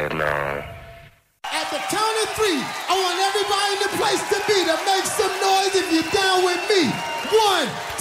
now. At the count of three, I want everybody in the place to be to make some noise if you're down with me. 1,